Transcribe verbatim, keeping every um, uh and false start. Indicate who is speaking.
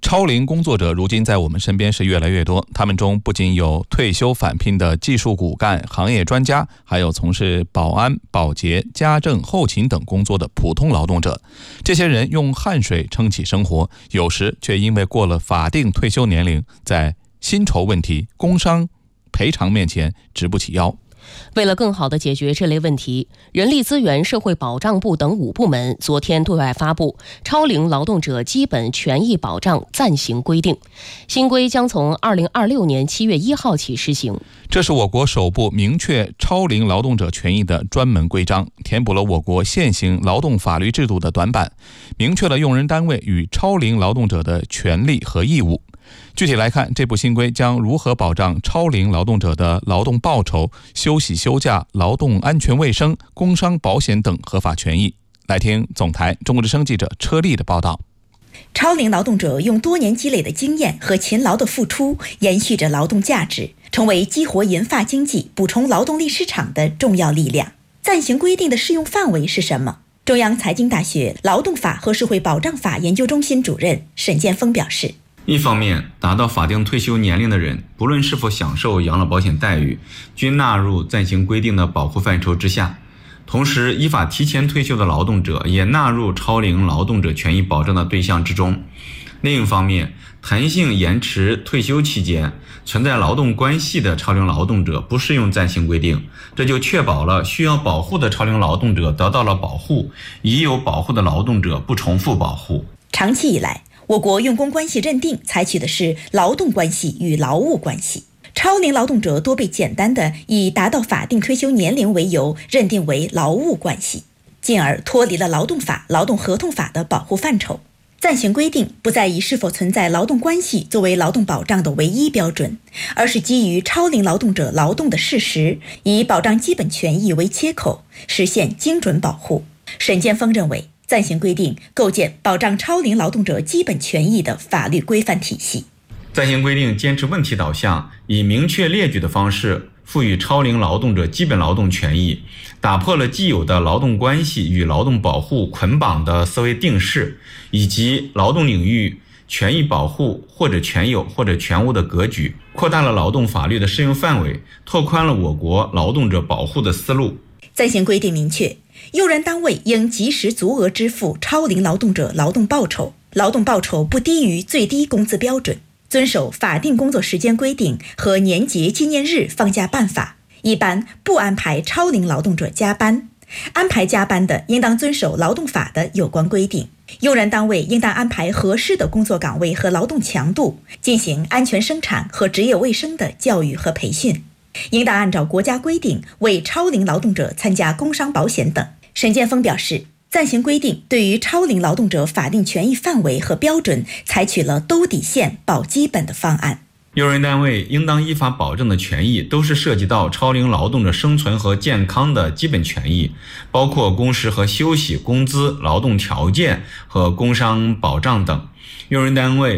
Speaker 1: 超龄工作者如今在我们身边是越来越多，他们中不仅有退休返聘的技术骨干、行业专家，还有从事保安、保洁、家政、后勤等工作的普通劳动者。这些人用汗水撑起生活，有时却因为过了法定退休年龄，在薪酬问题、工伤赔偿面前直不起腰。
Speaker 2: 为了更好地解决这类问题，人力资源社会保障部等五部门昨天对外发布《超龄劳动者基本权益保障暂行规定》，新规将从二零二六年七月一号起施行。
Speaker 1: 这是我国首部明确超龄劳动者权益的专门规章，填补了我国现行劳动法律制度的短板，明确了用人单位与超龄劳动者的权利和义务。具体来看，这部新规将如何保障超龄劳动者的劳动报酬、休息休假、劳动安全卫生、工伤保险等合法权益？来听总台中国之声记者车丽的报道。
Speaker 3: 超龄劳动者用多年积累的经验和勤劳的付出，延续着劳动价值，成为激活银发经济、补充劳动力市场的重要力量。暂行规定的适用范围是什么？中央财经大学劳动法和社会保障法研究中心主任沈建峰表示，
Speaker 4: 一方面，达到法定退休年龄的人，不论是否享受养老保险待遇，均纳入暂行规定的保护范畴之下。同时，依法提前退休的劳动者也纳入超龄劳动者权益保障的对象之中。另一方面，弹性延迟退休期间存在劳动关系的超龄劳动者不适用暂行规定，这就确保了需要保护的超龄劳动者得到了保护，已有保护的劳动者不重复保护。
Speaker 3: 长期以来，我国用工关系认定采取的是劳动关系与劳务关系，超龄劳动者多被简单的以达到法定退休年龄为由认定为劳务关系，进而脱离了劳动法、劳动合同法的保护范畴。暂行规定不再以是否存在劳动关系作为劳动保障的唯一标准，而是基于超龄劳动者劳动的事实，以保障基本权益为切口，实现精准保护。沈建峰认为，暂行规定构建保障超龄劳动者基本权益的法律规范体系。
Speaker 4: 暂行规定坚持问题导向，以明确列举的方式赋予超龄劳动者基本劳动权益，打破了既有的劳动关系与劳动保护捆绑的思维定式，以及劳动领域权益保护或者全有或者全无的格局，扩大了劳动法律的适用范围，拓宽了我国劳动者保护的思路。
Speaker 3: 暂行规定明确，用人单位应及时足额支付超龄劳动者劳动报酬，劳动报酬不低于最低工资标准，遵守法定工作时间规定和年节纪念日放假办法，一般不安排超龄劳动者加班，安排加班的应当遵守劳动法的有关规定。用人单位应当安排合适的工作岗位和劳动强度，进行安全生产和职业卫生的教育和培训，应当按照国家规定为超龄劳动者参加工伤保险等。沈建峰表示，暂行规定对于超龄劳动者法定权益范围和标准采取了兜底线、保基本的方案。
Speaker 4: 用人单位应当依法保证的权益都是涉及到超龄劳动者生存和健康的基本权益，包括工时和休息、工资、劳动条件和工伤保障等。用人单位